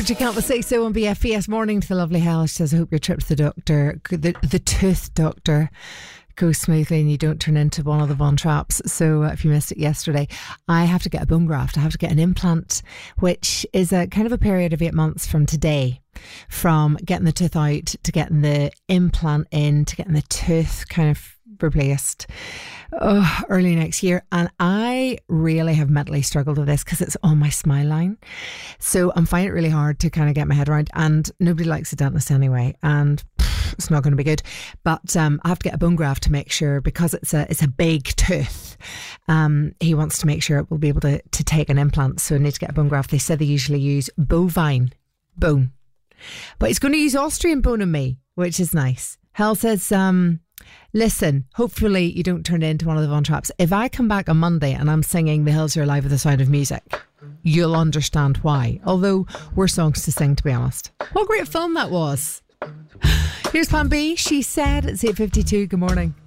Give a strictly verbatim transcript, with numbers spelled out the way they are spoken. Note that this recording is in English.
Georgia Campbell say so on B F B S. Morning to the lovely Hal. She says, I hope your trip to the doctor, the, the tooth doctor, goes smoothly and you don't turn into one of the Von Trapps. So uh, if you missed it yesterday, I have to get a bone graft. I have to get an implant, which is a kind of a period of eight months from today, from getting the tooth out to getting the implant in to getting the tooth kind of replaced oh, early next year. And I really have mentally struggled with this because it's on my smile line. So I'm finding it really hard to kind of get my head around, and nobody likes a dentist anyway, and pff, it's not going to be good. But um, I have to get a bone graft to make sure, because it's a it's a big tooth. Um, he wants to make sure it will be able to, to take an implant. So I need to get a bone graft. They said they usually use bovine bone, but he's going to use Austrian bone on me, which is nice. Hal says, um, listen, hopefully you don't turn it into one of the Von Trapps. If I come back on Monday and I'm singing The Hills Are Alive with the Sound of Music, you'll understand why. Although we're songs to sing, to be honest. What a great film that was. Here's Plan B. She said it's eight fifty-two. Good morning.